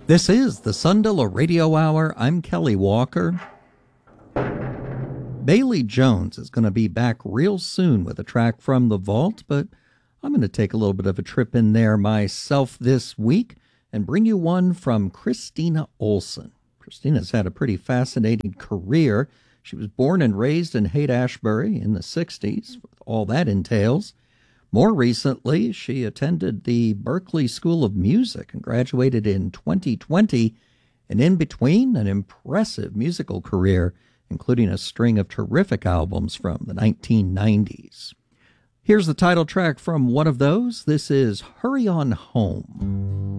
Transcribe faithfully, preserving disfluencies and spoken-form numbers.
This is the Sundalo Radio Hour. I'm Kelly Walker. Bailey Jones is going to be back real soon with a track from the vault, but I'm going to take a little bit of a trip in there myself this week and bring you one from Christina Olson. Christina's had a pretty fascinating career. She was born and raised in Haight-Ashbury in the sixties, with all that entails. More recently, she attended the Berklee School of Music and graduated in twenty twenty, and in between, an impressive musical career, including a string of terrific albums from the nineteen nineties. Here's the title track from one of those. This is Hurry On Home.